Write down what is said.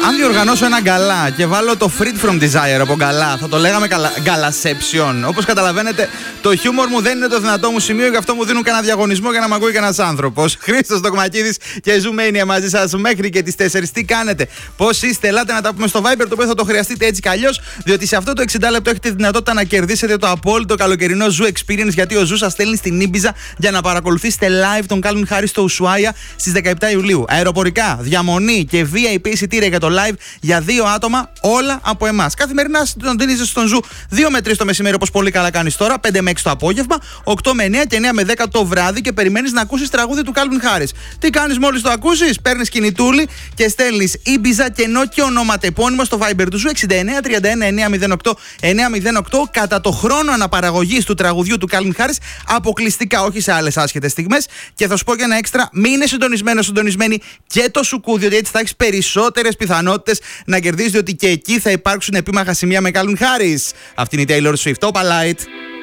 Αν διοργανώσω ένα γκαλά και βάλω το Freed from Desire από γκαλά, θα το λέγαμε γκαλασέψιον. Όπως καταλαβαίνετε, το χιούμορ μου δεν είναι το δυνατό μου σημείο, γι' αυτό μου δίνουν κανένα διαγωνισμό για να μ' ακούει κανένας άνθρωπος. Χρήστος Ντοκμακίδης και Zoomania μαζί σας μέχρι και τις 4. Τι κάνετε, πώς είστε, ελάτε να τα πούμε στο Viber, το οποίο θα το χρειαστείτε έτσι κι αλλιώς, διότι σε αυτό το 60 λεπτό έχετε τη δυνατότητα να κερδίσετε το απόλυτο καλοκαιρινό Zoo Experience, γιατί ο Zoo σας στέλνει στην Ήμπιζα για να παρακολουθήσετε live τον Calvin Harris στο Ουσουάια στις 17 Ιουλίου. Αεροπορικά, διαμονή και VIP εισιτήρια για το live για 2 άτομα, όλα από εμάς. Καθημερινά συντονίζεσαι στον Zoo 2 με 3 το μεσημέρι, όπως πολύ καλά κάνεις τώρα, 5 με 6 το απόγευμα, 8 με 9 και 9 με 10 το βράδυ και περιμένεις να ακούσεις τραγούδι του Calvin Harris. Τι κάνεις μόλις το ακούσεις? Παίρνεις κινητούλι και στέλνεις Ήμπιζα κενό και ονοματεπώνυμο στο Viber του Zoo 69 31 908 908 κατά το χρόνο αναπαραγωγής του τραγουδιού του Calvin Harris, αποκλειστικά, όχι σε άλλες άσχετες στιγμές. Και θα σου πω και ένα έξτρα, μείνε συντονισμένη και το σουκού, διότι έτσι θα έχεις περισσότερες πιθανότητες να κερδίσεις, διότι και εκεί θα υπάρξουν επίμαχα σημεία με Calvin Harris. Αυτή είναι η Taylor Swift, Opa Light.